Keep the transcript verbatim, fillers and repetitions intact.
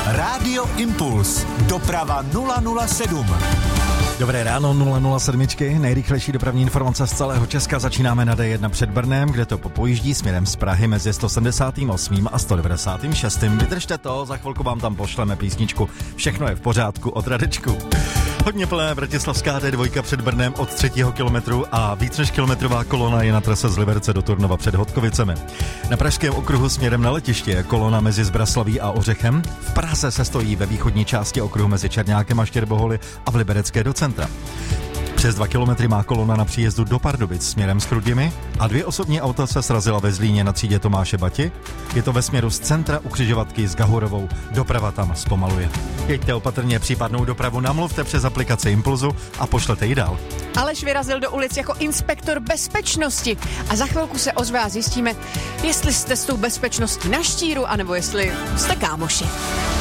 Rádio Impuls. Doprava nula nula sedm. Dobré ráno, nula nula sedm. Nejrychlejší dopravní informace z celého Česka. Začínáme na D jedna před Brnem, kde to popojíždí směrem z Prahy mezi sto sedmdesát osm a sto devadesát šest. Vydržte to, za chvilku vám tam pošleme písničku. Všechno je v pořádku od Radečku. Hodně plné bratislavská D dva před Brnem od třetího kilometru a víc než kilometrová kolona je na trase z Liberce do Turnova před Hodkovicemi. Na pražském okruhu směrem na letiště je kolona mezi Zbraslaví a Ořechem. V Praze se stojí ve východní části okruhu mezi Černákem a Štěrboholy a v Liberecké do centra. Přes dva kilometry má kolona na příjezdu do Pardubic směrem s Chrudimi a dvě osobní auta se srazila ve Zlíně na třídě Tomáše Bati. Je to ve směru z centra u křižovatky s Gahurovou. Doprava tam zpomaluje. Jeďte opatrně, případnou dopravu namluvte přes aplikaci Impulzu a pošlete ji dál. Aleš vyrazil do ulic jako inspektor bezpečnosti a za chvilku se ozve a zjistíme, jestli jste s tou bezpečností na štíru, anebo jestli jste kámoši.